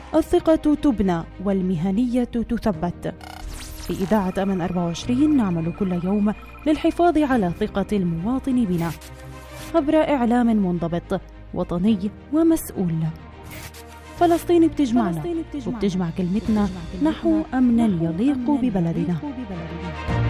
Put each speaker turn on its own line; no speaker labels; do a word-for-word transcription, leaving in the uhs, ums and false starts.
الثقة تبنى والمهنية تثبت. في إذاعة أمل أربعة وعشرين نعمل كل يوم للحفاظ على ثقة المواطن بنا عبر إعلام منضبط وطني ومسؤول. فلسطين بتجمعنا وبتجمع كلمتنا نحو أمن يليق ببلدنا.